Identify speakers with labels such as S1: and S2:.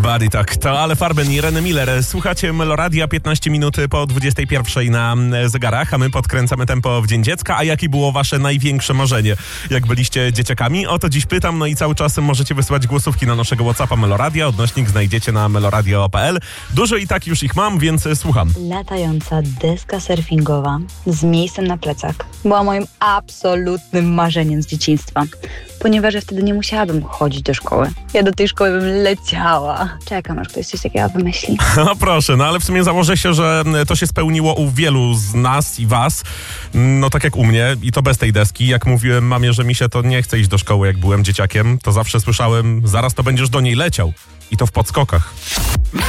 S1: Body Talk. To Ale Farben i Ireny Miller. Słuchacie Meloradia, 15 minut po 21 na zegarach, a my podkręcamy tempo w Dzień Dziecka. A jakie było wasze największe marzenie, jak byliście dzieciakami? O to dziś pytam, no i cały czas możecie wysyłać głosówki na naszego WhatsAppa Meloradia. Odnośnik znajdziecie na meloradio.pl. Dużo i tak już ich mam, więc słucham.
S2: Latająca deska surfingowa z miejscem na plecach była moim absolutnym marzeniem z dzieciństwa, ponieważ ja wtedy nie musiałabym chodzić do szkoły. Ja do tej szkoły bym leciała. Czekam, aż ktoś coś takiego wymyśli.
S1: No proszę, no ale w sumie założę się, że to się spełniło u wielu z nas i was. No tak jak u mnie i to bez tej deski. Jak mówiłem mamie, że mi się to nie chce iść do szkoły, jak byłem dzieciakiem, to zawsze słyszałem: zaraz to będziesz do niej leciał. I to w podskokach.